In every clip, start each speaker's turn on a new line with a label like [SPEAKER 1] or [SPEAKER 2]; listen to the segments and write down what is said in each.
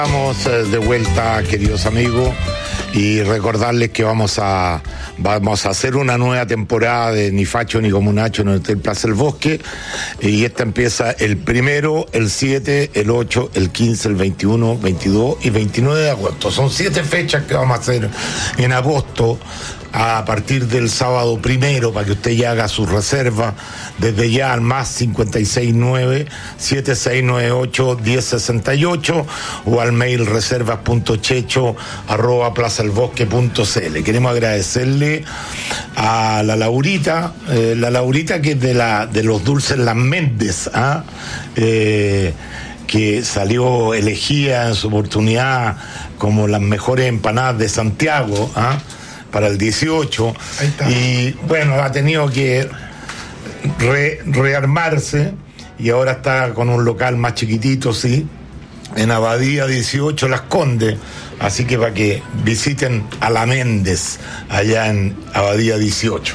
[SPEAKER 1] Estamos de vuelta, queridos amigos, y recordarles que vamos a hacer una nueva temporada de Ni Facho ni Comunacho en el Hotel Plaza El Bosque, y esta empieza el 1, el 7, el 8, el 15, el 21, 22 y 29 de agosto. Son 7 fechas que vamos a hacer en agosto, a partir del sábado 1, para que usted ya haga su reserva desde ya al más 569-7698-1068 o al mail reservas.checho@plazaelbosque.cl. Queremos agradecerle a la Laurita, que es de los dulces Las Méndez, que salió elegida en su oportunidad como las mejores empanadas de Santiago, para el 18, y bueno, ha tenido que rearmarse y ahora está con un local más chiquitito, sí, en Abadía 18 Las Condes, así que para que visiten a la Méndez allá en Abadía 18.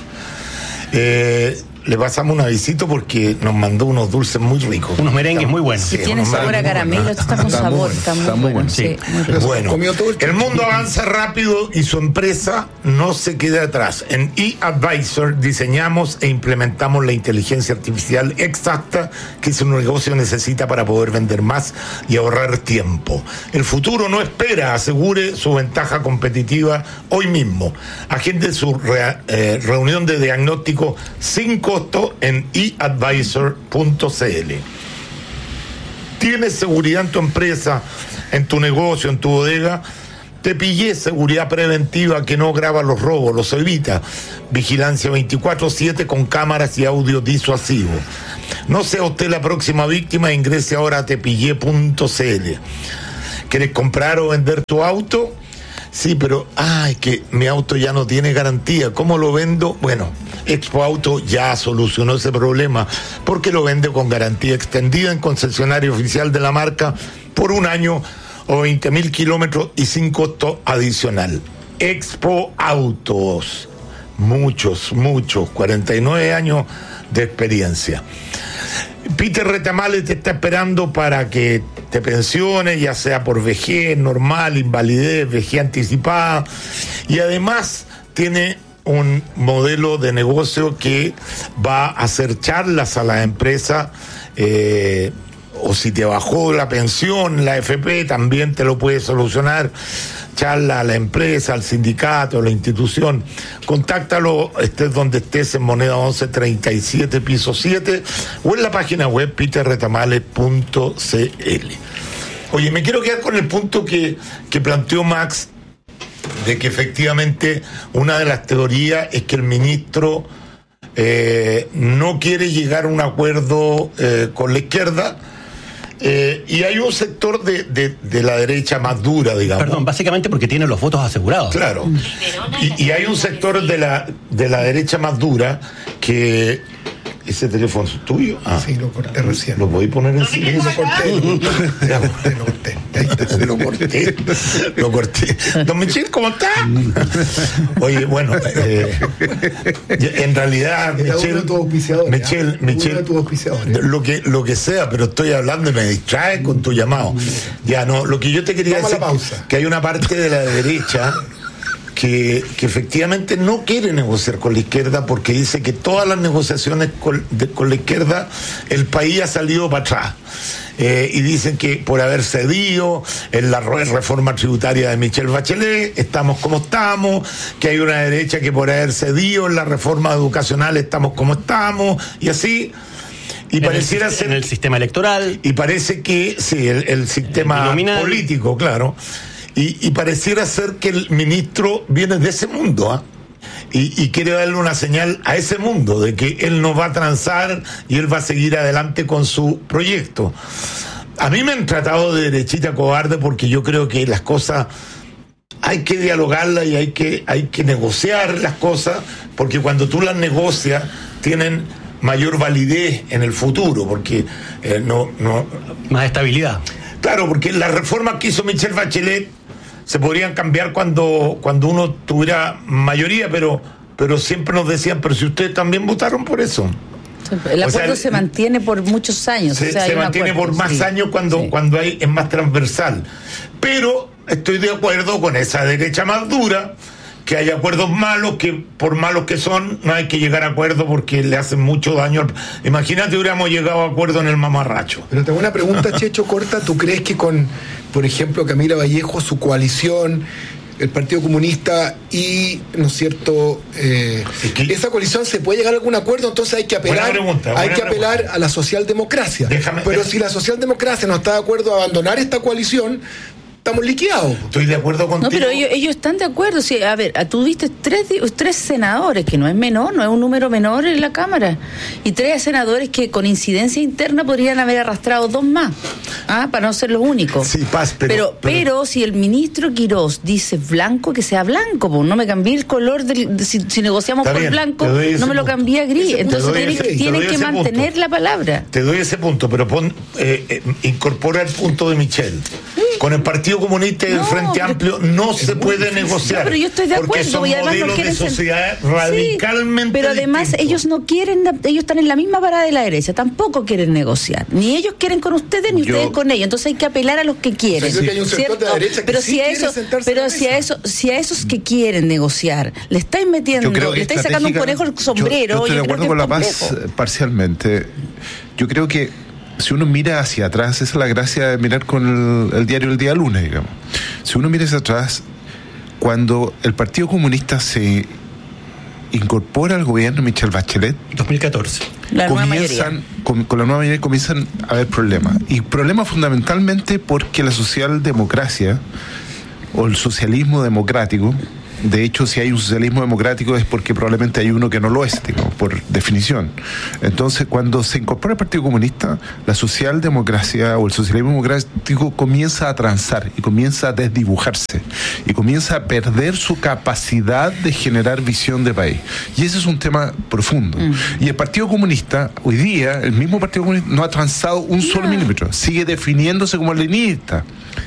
[SPEAKER 1] Le pasamos un avisito porque nos mandó unos dulces muy ricos.
[SPEAKER 2] Unos merengues muy buenos.
[SPEAKER 3] Sí, tiene sabor a caramelo, está con sabor, está muy bueno. Sí,
[SPEAKER 1] bueno, el mundo avanza rápido y su empresa no se queda atrás. En eAdvisor diseñamos e implementamos la inteligencia artificial exacta que su negocio necesita para poder vender más y ahorrar tiempo. El futuro no espera, asegure su ventaja competitiva hoy mismo. Agende su reunión de diagnóstico sin costo en eadvisor.cl. ¿Tienes seguridad en tu empresa, en tu negocio, en tu bodega? Tepillé Seguridad Preventiva, que no graba los robos, los evita. Vigilancia 24/7 con cámaras y audio disuasivo. No sea usted la próxima víctima, ingrese ahora a tepillé.cl. ¿Quieres comprar o vender tu auto? Sí, pero, es que mi auto ya no tiene garantía. ¿Cómo lo vendo? Bueno, Expo Auto ya solucionó ese problema porque lo vende con garantía extendida en concesionario oficial de la marca por 1 año o 20.000 kilómetros y sin costo adicional. Expo Autos, muchos, 49 años de experiencia. Peter Retamales te está esperando para que te pensiones, ya sea por vejez normal, invalidez, vejez anticipada, y además tiene un modelo de negocio que va a hacer charlas a la empresa, o si te bajó la pensión, la AFP, también te lo puede solucionar. Charla a la empresa, al sindicato, a la institución. Contáctalo, estés donde estés, en Moneda 11 37 piso 7 o en la página web peterretamales.cl. Oye, me quiero quedar con el punto que planteó Max, de que efectivamente una de las teorías es que el ministro no quiere llegar a un acuerdo con la izquierda. Y hay un sector de la derecha más dura, digamos.
[SPEAKER 2] Perdón, básicamente porque tiene los votos asegurados.
[SPEAKER 1] Claro. Y hay un sector de la derecha más dura que... ¿Ese teléfono es tuyo?
[SPEAKER 4] Sí, lo corté recién.
[SPEAKER 1] ¿Lo podéis poner en silencio? Lo corté. Don Michel, ¿cómo está? Oye, bueno, en realidad, Michel, lo que sea, pero estoy hablando y me distrae con tu llamado. Ya, no, lo que yo te quería decir, que hay una parte de la derecha que efectivamente no quiere negociar con la izquierda porque dice que todas las negociaciones con la izquierda el país ha salido para atrás. Y dicen que por haber cedido en la reforma tributaria de Michelle Bachelet estamos como estamos, que hay una derecha que por haber cedido en la reforma educacional estamos como estamos, y así. Y pareciera ser
[SPEAKER 2] en el sistema electoral.
[SPEAKER 1] Y parece que sí, el sistema político, claro. Y pareciera ser que el ministro viene de ese mundo, y quiere darle una señal a ese mundo de que él no va a transar y él va a seguir adelante con su proyecto. A mí me han tratado de derechita cobarde porque yo creo que las cosas hay que dialogarlas y hay que negociar las cosas, porque cuando tú las negocias tienen mayor validez en el futuro, porque no
[SPEAKER 2] más estabilidad.
[SPEAKER 1] Claro, porque las reformas que hizo Michelle Bachelet se podrían cambiar cuando uno tuviera mayoría, pero siempre nos decían, pero si ustedes también votaron por eso.
[SPEAKER 3] El acuerdo se mantiene por muchos años.
[SPEAKER 1] Se mantiene por más años cuando es más transversal. Pero estoy de acuerdo con esa derecha más dura, que hay acuerdos malos, que por malos que son, no hay que llegar a acuerdo porque le hacen mucho daño. Imagínate, hubiéramos llegado a acuerdo en el mamarracho.
[SPEAKER 4] Pero tengo una pregunta, Checho, corta. ¿Tú crees que con, por ejemplo, Camila Vallejo, su coalición, el Partido Comunista y, ¿no es cierto?, esa coalición se puede llegar a algún acuerdo? Entonces hay que apelar, apelar a la socialdemocracia. Pero si la socialdemocracia no está de acuerdo a abandonar esta coalición, estamos liquidados.
[SPEAKER 1] Estoy de acuerdo contigo.
[SPEAKER 3] No, pero ellos están de acuerdo. Sí, a ver, tuviste tres senadores, que no es menor, no es un número menor en la Cámara, y 3 senadores que con incidencia interna podrían haber arrastrado 2 más, para no ser los únicos.
[SPEAKER 1] Sí, Paz,
[SPEAKER 3] pero si el ministro Quirós dice blanco, que sea blanco, pues no me cambié el color, si negociamos por blanco, no me lo cambié a gris. Entonces tienen que mantener la palabra.
[SPEAKER 1] Te doy ese punto, pero incorpora el punto de Michelle. Con el Partido Comunista y el Frente Amplio no se puede negociar.
[SPEAKER 3] No, pero yo estoy de acuerdo.
[SPEAKER 1] Porque son modelos de sociedad radicalmente
[SPEAKER 3] pero además
[SPEAKER 1] distintos.
[SPEAKER 3] ellos no quieren, ellos están en la misma parada de la derecha, tampoco quieren negociar. Ni ellos quieren con ustedes, ni ustedes con ellos. Entonces hay que apelar a los que quieren.
[SPEAKER 4] Yo creo que hay un sector de la derecha que
[SPEAKER 3] si a esos que quieren negociar le estáis metiendo, le estáis sacando un conejo al sombrero.
[SPEAKER 5] Yo estoy de acuerdo con la Paz parcialmente. Yo creo que si uno mira hacia atrás, esa es la gracia de mirar con el diario El Día Lunes, digamos. Si uno mira hacia atrás, cuando el Partido Comunista se incorpora al gobierno de Michelle Bachelet,
[SPEAKER 2] 2014,
[SPEAKER 5] con la nueva mayoría comienzan a haber problemas. Y problemas fundamentalmente porque la socialdemocracia o el socialismo democrático, de hecho, si hay un socialismo democrático es porque probablemente hay uno que no lo es, digamos, por definición. Entonces, cuando se incorpora el Partido Comunista, la socialdemocracia o el socialismo democrático comienza a transar y comienza a desdibujarse y comienza a perder su capacidad de generar visión de país. Y ese es un tema profundo. Y el Partido Comunista, hoy día, el mismo Partido Comunista no ha transado un solo milímetro. Sigue definiéndose como leninista.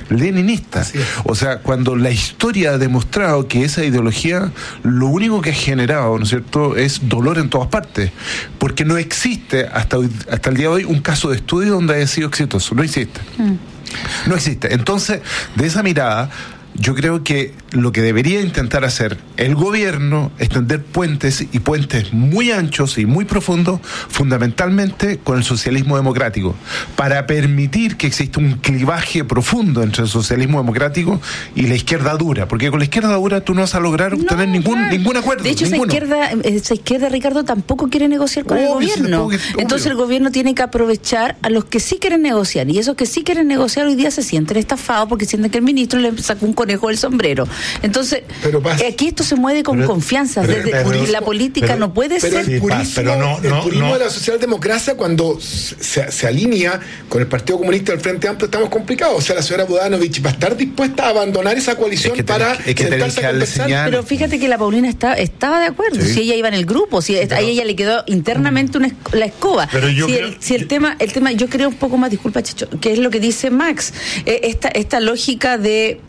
[SPEAKER 5] O sea, cuando la historia ha demostrado que esa ideología lo único que ha generado, ¿no es cierto?, es dolor en todas partes, porque no existe hasta el día de hoy un caso de estudio donde haya sido exitoso. No existe. No existe. Entonces, de esa mirada, yo creo que lo que debería intentar hacer el gobierno es tender puentes muy anchos y muy profundos, fundamentalmente con el socialismo democrático, para permitir que exista un clivaje profundo entre el socialismo democrático y la izquierda dura, porque con la izquierda dura tú no vas a lograr obtener ningún acuerdo.
[SPEAKER 3] De hecho, esa izquierda, Ricardo, tampoco quiere negociar con el gobierno. Entonces el gobierno tiene que aprovechar a los que sí quieren negociar, y esos que sí quieren negociar hoy día se sienten estafados porque sienten que el ministro le sacó un conejo del sombrero. Entonces, aquí esto se mueve con confianza. La política no puede ser.
[SPEAKER 4] El purismo de la socialdemocracia, cuando se alinea con el Partido Comunista del Frente Amplio, estamos complicados. O sea, la señora Bodanovich va a estar dispuesta a abandonar esa coalición para sentarse a conversar.
[SPEAKER 3] Pero fíjate que la Paulina estaba de acuerdo. Si ella iba en el grupo, si a ella le quedó internamente la escoba. El tema, yo creo un poco más, disculpa, Checho, que es lo que dice Max, esta lógica de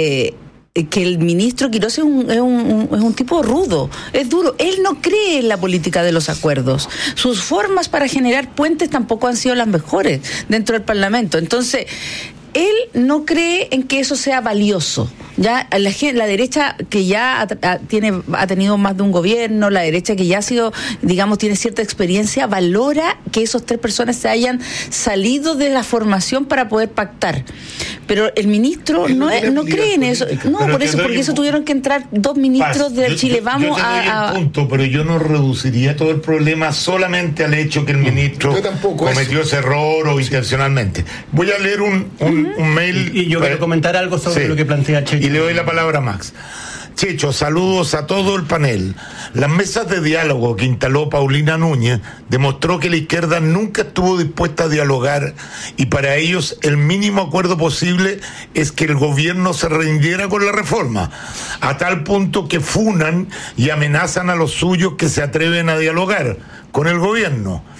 [SPEAKER 3] que el ministro Quirós es un tipo rudo, es duro. Él no cree en la política de los acuerdos. Sus formas para generar puentes tampoco han sido las mejores dentro del Parlamento. Entonces, él no cree en que eso sea valioso. Ya la derecha que ya ha tenido más de un gobierno, la derecha que ya ha sido, digamos, tiene cierta experiencia, valora que esos 3 personas se hayan salido de la formación para poder pactar. Pero el ministro no cree en eso. No, porque eso tuvieron que entrar 2 ministros de Chile. Vamos
[SPEAKER 1] yo te doy el punto, pero yo no reduciría todo el problema solamente al hecho que el ministro cometió ese error o intencionalmente. Voy a leer un mail.
[SPEAKER 2] Y yo quiero comentar algo sobre lo que plantea Checho.
[SPEAKER 1] Y le doy la palabra a Max. Checho, saludos a todo el panel. Las mesas de diálogo que instaló Paulina Núñez demostró que la izquierda nunca estuvo dispuesta a dialogar, y para ellos el mínimo acuerdo posible es que el gobierno se rindiera con la reforma, a tal punto que funan y amenazan a los suyos que se atreven a dialogar con el gobierno.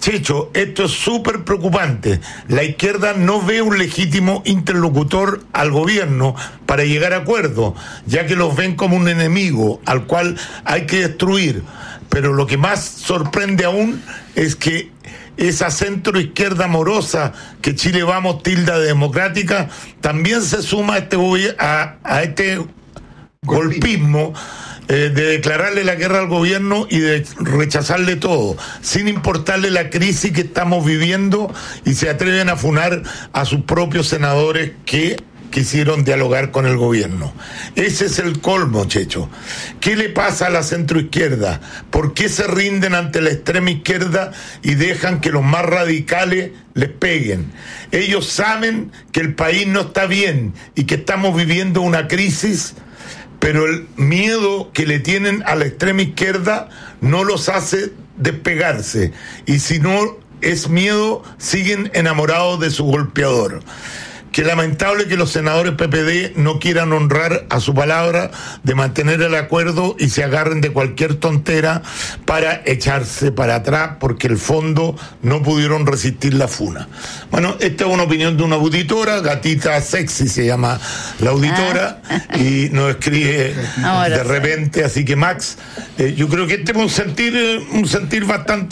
[SPEAKER 1] Checho, esto es súper preocupante. La izquierda no ve un legítimo interlocutor al gobierno para llegar a acuerdos, ya que los ven como un enemigo al cual hay que destruir. Pero lo que más sorprende aún es que esa centro-izquierda morosa que Chile Vamos tilda de democrática también se suma a este golpismo de declararle la guerra al gobierno y de rechazarle todo, sin importarle la crisis que estamos viviendo, y se atreven a funar a sus propios senadores que quisieron dialogar con el gobierno. Ese es el colmo, Checho. ¿Qué le pasa a la centroizquierda? ¿Por qué se rinden ante la extrema izquierda y dejan que los más radicales les peguen? Ellos saben que el país no está bien y que estamos viviendo una crisis, pero el miedo que le tienen a la extrema izquierda no los hace despegarse, y si no es miedo, siguen enamorados de su golpeador. Qué lamentable que los senadores PPD no quieran honrar a su palabra de mantener el acuerdo y se agarren de cualquier tontera para echarse para atrás, porque el fondo no pudieron resistir la funa. Bueno, esta es una opinión de una auditora, Gatita Sexy se llama la auditora, y nos escribe de repente, así que Max, yo creo que este es un sentir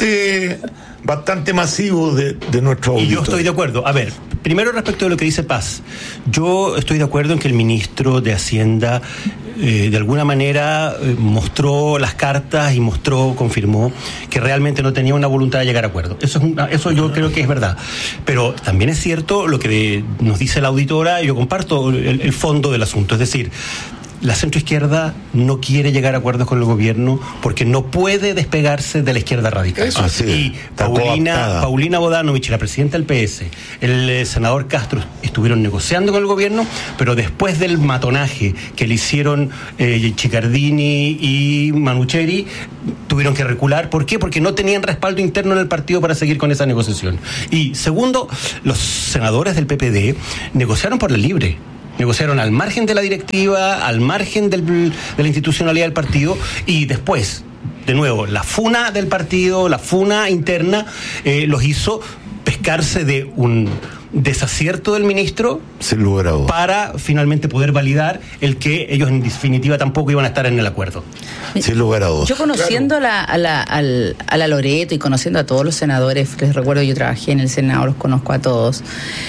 [SPEAKER 1] bastante masivo de nuestro auditor.
[SPEAKER 2] Y yo estoy de acuerdo. A ver, primero respecto de lo que dice Paz, yo estoy de acuerdo en que el ministro de Hacienda de alguna manera mostró las cartas y confirmó que realmente no tenía una voluntad de llegar a acuerdo. Eso yo creo que es verdad. Pero también es cierto lo que nos dice la auditora, y yo comparto el fondo del asunto. Es decir, la centroizquierda no quiere llegar a acuerdos con el gobierno porque no puede despegarse de la izquierda radical. Y Paulina Bodanovich, la presidenta del PS, el senador Castro, estuvieron negociando con el gobierno, pero después del matonaje que le hicieron Chiccardini y Manucheri, tuvieron que recular. ¿Por qué? Porque no tenían respaldo interno en el partido para seguir con esa negociación. Y segundo, los senadores del PPD negociaron por la libre. Negociaron al margen de la directiva, al margen de la institucionalidad del partido, y después, de nuevo, la funa del partido, la funa interna, los hizo pescarse de un desacierto del ministro,
[SPEAKER 1] sin lugar a dudas,
[SPEAKER 2] para finalmente poder validar el que ellos en definitiva tampoco iban a estar en el acuerdo.
[SPEAKER 1] Sin lugar a dudas.
[SPEAKER 3] Yo conociendo a la Loreto y conociendo a todos los senadores, les recuerdo, yo trabajé en el Senado, los conozco a todos,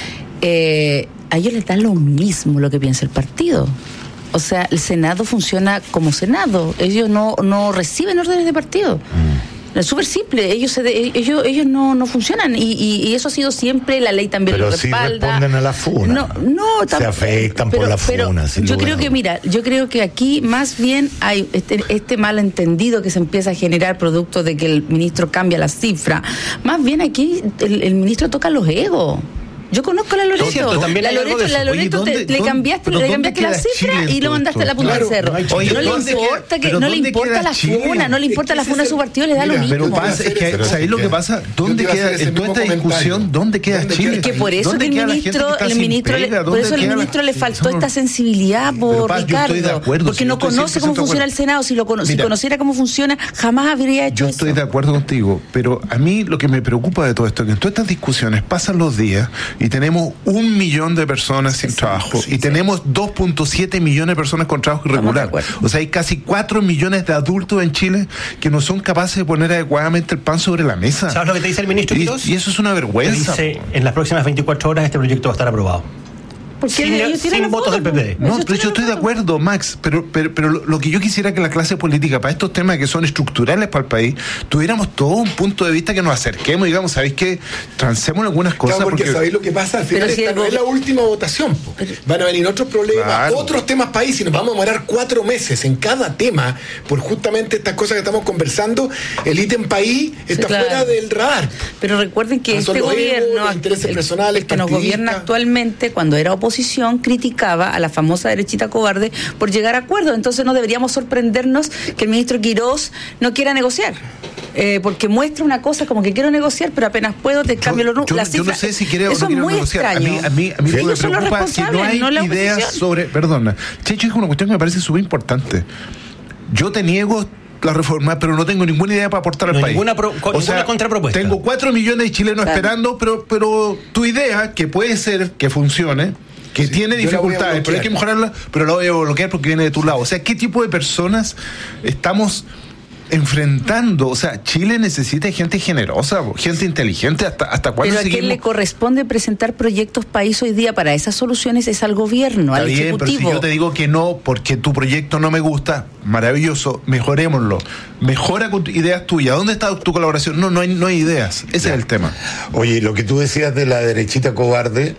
[SPEAKER 3] a ellos les da lo mismo lo que piensa el partido. O sea, el Senado funciona como Senado. Ellos no reciben órdenes de partido. Es súper simple. Ellos no funcionan. Y eso ha sido siempre, la ley también lo respalda.
[SPEAKER 1] Pero sí responden a la funa. Se afectan por la funa.
[SPEAKER 3] Yo creo que aquí más bien hay este malentendido que se empieza a generar producto de que el ministro cambia la cifra. Más bien aquí el ministro toca los egos. Yo conozco a la Loreto. La Loreto le cambiaste la cifra y lo mandaste a la punta del cerro. No le importa la funa, no le importa la funa a su partido, le da lo mismo.
[SPEAKER 5] Pero pasa, es que ¿sabéis lo que pasa? ¿Dónde queda en toda esta discusión? ¿Dónde queda Chile?
[SPEAKER 3] Es que por eso que el ministro le faltó esta sensibilidad, Ricardo, porque no conoce cómo funciona el Senado. Si conociera cómo funciona, jamás habría hecho eso.
[SPEAKER 5] Yo estoy de acuerdo contigo, pero a mí lo que me preocupa de todo esto es que en todas estas discusiones pasan los días y tenemos 1 millón de personas sin trabajo, y tenemos 2.7 millones de personas con trabajo irregular. O sea, hay casi 4 millones de adultos en Chile que no son capaces de poner adecuadamente el pan sobre la mesa.
[SPEAKER 2] ¿Sabes lo que te dice el ministro Quirós?
[SPEAKER 5] Y eso es una vergüenza.
[SPEAKER 2] Dice, en las próximas 24 horas este proyecto va a estar aprobado. Sin votos del PPD.
[SPEAKER 5] No, pero yo estoy de acuerdo, Max, pero lo que yo quisiera que la clase política, para estos temas que son estructurales para el país, tuviéramos todo un punto de vista que nos acerquemos, digamos, ¿sabéis qué? Transemos algunas cosas.
[SPEAKER 4] Claro, porque sabéis lo que pasa, al final esta no es la última votación. Van a venir otros problemas, otros temas país, y nos vamos a demorar 4 meses en cada tema, por justamente estas cosas que estamos conversando. El ítem país está fuera del radar.
[SPEAKER 3] Pero recuerden que este gobierno, que nos gobierna actualmente, cuando era oposición, criticaba a la famosa derechita cobarde por llegar a acuerdos. Entonces no deberíamos sorprendernos que el ministro Quirós no quiera negociar, porque muestra una cosa como que quiero negociar, pero apenas puedo te cambio la cifra.
[SPEAKER 5] Yo no sé si quiere o no quiere negociar.
[SPEAKER 3] Extraño.
[SPEAKER 5] A mí me preocupa que no hay ideas sobre... Perdona, Checho, es una cuestión que me parece súper importante. Yo te niego la reforma, pero no tengo ninguna idea para aportar al país.
[SPEAKER 2] Ninguna contrapropuesta.
[SPEAKER 5] Tengo 4 millones de chilenos esperando, pero tu idea, que puede ser que funcione, que tiene dificultades, pero hay que mejorarla, pero la voy a bloquear porque viene de tu lado. O sea, ¿qué tipo de personas estamos enfrentando? O sea, Chile necesita gente generosa, gente inteligente. ¿Hasta cuándo?
[SPEAKER 3] Pero a quién le corresponde presentar proyectos país hoy día para esas soluciones es al gobierno, al ejecutivo.
[SPEAKER 5] Pero si yo te digo que no, porque tu proyecto no me gusta, maravilloso, mejorémoslo. Mejora con ideas tuyas. ¿Dónde está tu colaboración? No hay ideas. Ese es el tema.
[SPEAKER 1] Oye, lo que tú decías de la derechita cobarde,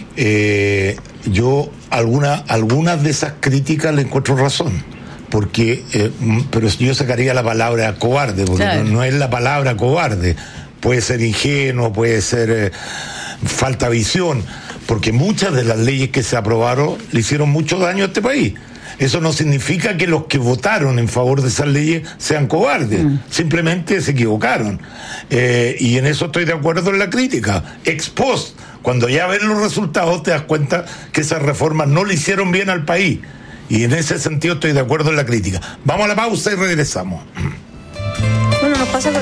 [SPEAKER 1] yo algunas de esas críticas le encuentro razón. Porque, pero yo sacaría la palabra cobarde, porque no es la palabra cobarde. Puede ser ingenuo, puede ser falta de visión, porque muchas de las leyes que se aprobaron le hicieron mucho daño a este país. Eso no significa que los que votaron en favor de esas leyes sean cobardes, simplemente se equivocaron. Y en eso estoy de acuerdo en la crítica. Ex post, cuando ya ves los resultados, te das cuenta que esas reformas no le hicieron bien al país. Y en ese sentido estoy de acuerdo en la crítica. Vamos a la pausa y regresamos.
[SPEAKER 3] Bueno, nos pasa con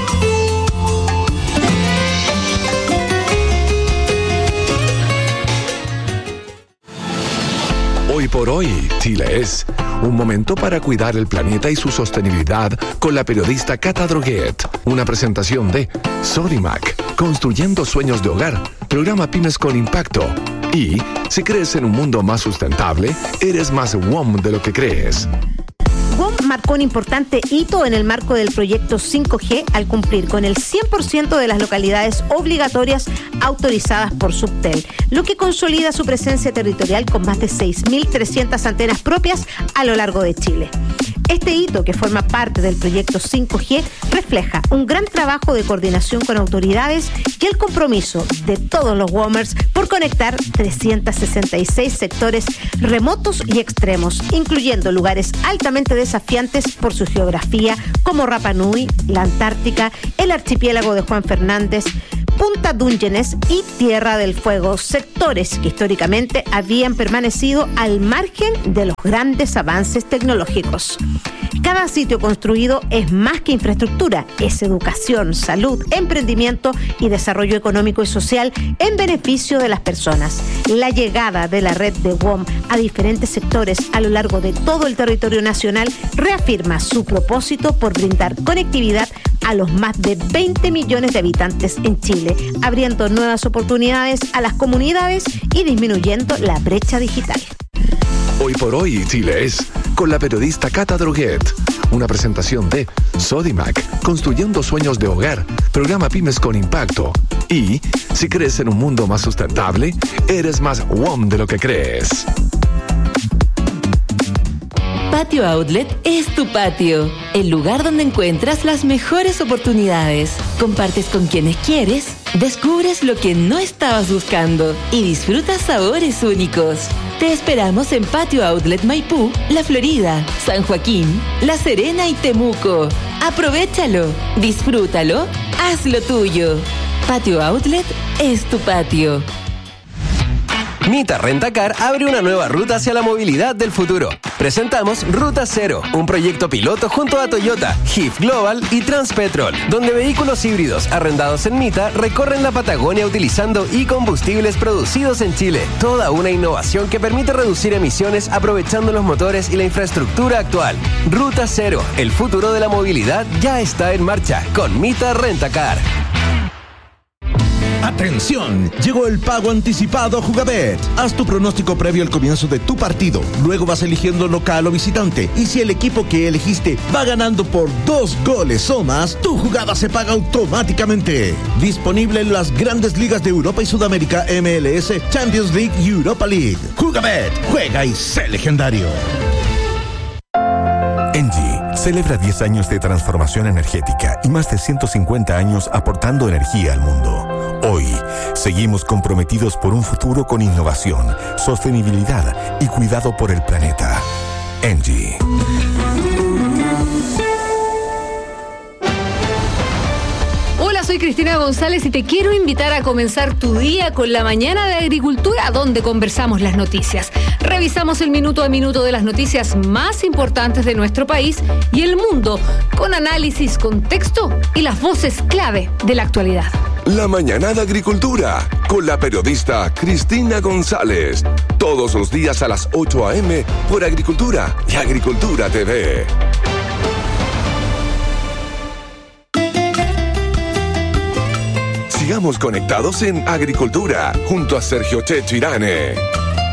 [SPEAKER 6] Hoy por hoy, Chile es un momento para cuidar el planeta y su sostenibilidad con la periodista Cata Droguet. Una presentación de Sodimac, construyendo sueños de hogar, programa Pymes con Impacto. Y si crees en un mundo más sustentable, eres más WOM de lo que crees.
[SPEAKER 7] WOM marcó un importante hito en el marco del proyecto 5G al cumplir con el 100% de las localidades obligatorias autorizadas por Subtel, lo que consolida su presencia territorial con más de 6.300 antenas propias a lo largo de Chile. Este hito, que forma parte del proyecto 5G, refleja un gran trabajo de coordinación con autoridades y el compromiso de todos los WOMers por conectar 366 sectores remotos y extremos, incluyendo lugares altamente desafiantes por su geografía, como Rapa Nui, la Antártica, el archipiélago de Juan Fernández, Punta Dungeones y Tierra del Fuego, sectores que históricamente habían permanecido al margen de los grandes avances tecnológicos. Cada sitio construido es más que infraestructura, es educación, salud, emprendimiento y desarrollo económico y social en beneficio de las personas. La llegada de la red de WOM a diferentes sectores a lo largo de todo el territorio nacional reafirma su propósito por brindar conectividad a los más de 20 millones de habitantes en Chile, abriendo nuevas oportunidades a las comunidades y disminuyendo la brecha digital.
[SPEAKER 6] Hoy por hoy, Chile es con la periodista Cata Droguet. Una presentación de Sodimac, construyendo sueños de hogar, programa Pymes con Impacto. Y si crees en un mundo más sustentable, eres más WOM de lo que crees.
[SPEAKER 8] Patio Outlet es tu patio, el lugar donde encuentras las mejores oportunidades. Compartes con quienes quieres, descubres lo que no estabas buscando y disfrutas sabores únicos. Te esperamos en Patio Outlet Maipú, La Florida, San Joaquín, La Serena y Temuco. Aprovéchalo, disfrútalo, hazlo tuyo. Patio Outlet es tu patio.
[SPEAKER 9] Mita Rentacar abre una nueva ruta hacia la movilidad del futuro. Presentamos Ruta Cero, un proyecto piloto junto a Toyota, HIF Global y Transpetrol, donde vehículos híbridos arrendados en Mita recorren la Patagonia utilizando e-combustibles producidos en Chile. Toda una innovación que permite reducir emisiones aprovechando los motores y la infraestructura actual. Ruta Cero, el futuro de la movilidad ya está en marcha con Mita Rentacar.
[SPEAKER 10] ¡Atención! Llegó el pago anticipado a Jugabet. Haz tu pronóstico previo al comienzo de tu partido. Luego vas eligiendo local o visitante. Y si el equipo que elegiste va ganando por 2 goles o más, tu jugada se paga automáticamente. Disponible en las grandes ligas de Europa y Sudamérica, MLS, Champions League y Europa League. Jugabet, juega y sé legendario.
[SPEAKER 11] Engie celebra 10 años de transformación energética y más de 150 años aportando energía al mundo. Hoy, seguimos comprometidos por un futuro con innovación, sostenibilidad y cuidado por el planeta. Engie.
[SPEAKER 12] Hola, soy soy Cristina González y te quiero invitar a comenzar tu día con la mañana de agricultura, donde conversamos las noticias. Revisamos el minuto a minuto de las noticias más importantes de nuestro país y el mundo, con análisis, contexto y las voces clave de la actualidad.
[SPEAKER 6] La mañana de agricultura, con la periodista Cristina González. Todos los días a las 8 a.m. por Agricultura y Agricultura TV. Sigamos conectados en Agricultura, junto a Sergio Checho Irane.